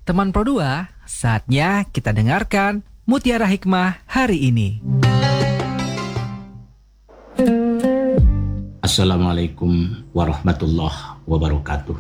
Teman Pro 2, saatnya kita dengarkan Mutiara Hikmah hari ini. Assalamualaikum warahmatullahi wabarakatuh.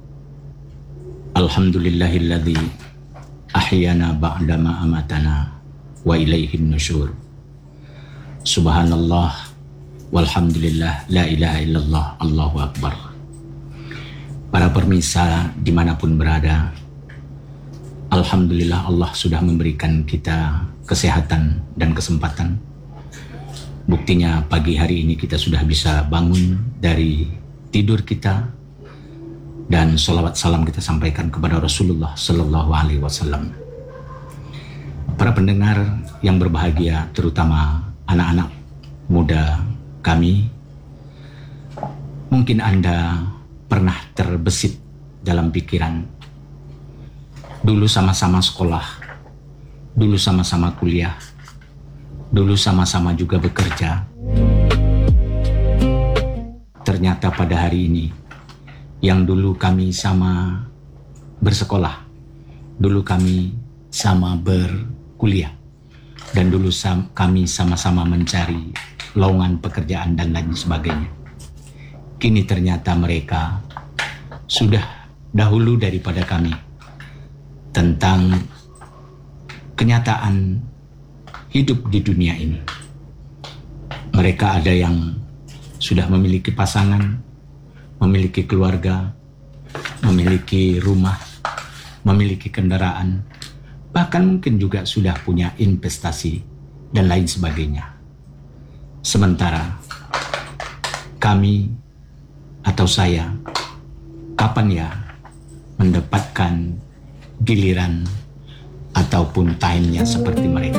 Alhamdulillahilladzi ahyana ba'dama amatana wa ilaihin nusyur. Subhanallah walhamdulillah la ilaha illallah Allahu akbar. Para pemirsa dimanapun berada, alhamdulillah Allah sudah memberikan kita kesehatan dan kesempatan. Buktinya pagi hari ini kita sudah bisa bangun dari tidur kita dan sholawat salam kita sampaikan kepada Rasulullah Sallallahu Alaihi Wasallam. Para pendengar yang berbahagia, terutama anak-anak muda kami, mungkin Anda pernah terbesit dalam pikiran, dulu sama-sama sekolah, dulu sama-sama kuliah, dulu sama-sama juga bekerja. Ternyata pada hari ini, yang dulu kami sama bersekolah, dulu kami sama berkuliah, dan dulu kami sama-sama mencari lowongan pekerjaan dan lain sebagainya. Kini ternyata mereka sudah dahulu daripada kami tentang kenyataan hidup di dunia ini. Mereka ada yang sudah memiliki pasangan, memiliki keluarga, memiliki rumah, memiliki kendaraan, bahkan mungkin juga sudah punya investasi dan lain sebagainya. Sementara kami atau saya, kapan ya mendapatkan giliran ataupun time-nya seperti mereka?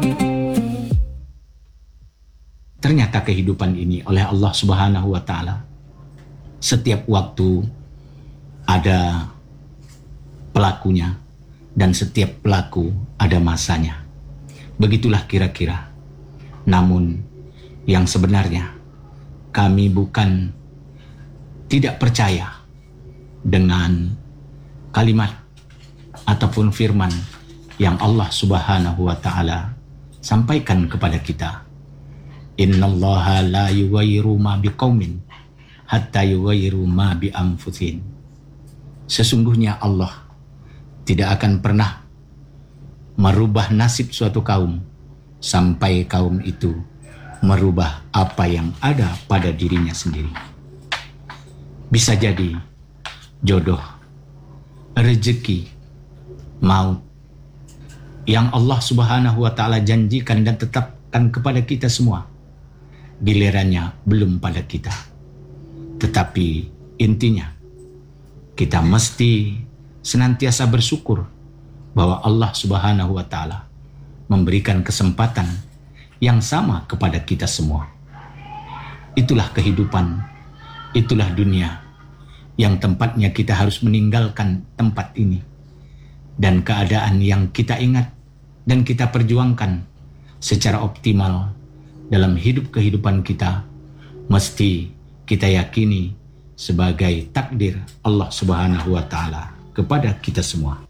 Ternyata kehidupan ini oleh Allah Subhanahu wa Ta'ala, setiap waktu ada pelakunya dan setiap pelaku ada masanya. Begitulah kira-kira. Namun yang sebenarnya kami bukan tidak percaya dengan kalimat ataupun firman yang Allah Subhanahu wa Ta'ala sampaikan kepada kita. Innallaha la yughayyiru ma biqaumin hatta yughayyiru ma bi anfusihim. Sesungguhnya Allah tidak akan pernah merubah nasib suatu kaum sampai kaum itu merubah apa yang ada pada dirinya sendiri. Bisa jadi jodoh, rezeki, maut yang Allah Subhanahu wa Ta'ala janjikan dan tetapkan kepada kita semua, gilirannya belum pada kita. Tetapi intinya kita mesti senantiasa bersyukur bahwa Allah Subhanahu wa Ta'ala memberikan kesempatan yang sama kepada kita semua. Itulah kehidupan, itulah dunia yang tempatnya kita harus meninggalkan tempat ini. Dan keadaan yang kita ingat dan kita perjuangkan secara optimal dalam hidup kehidupan kita, mesti kita yakini sebagai takdir Allah Subhanahu wa Ta'ala kepada kita semua.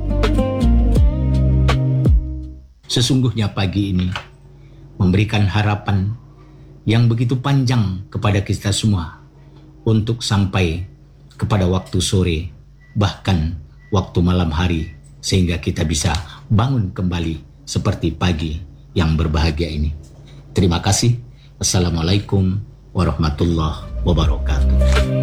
Sesungguhnya pagi ini memberikan harapan yang begitu panjang kepada kita semua untuk sampai kepada waktu sore, bahkan waktu malam hari, sehingga kita bisa bangun kembali seperti pagi yang berbahagia ini. Terima kasih. Assalamualaikum warahmatullahi wabarakatuh.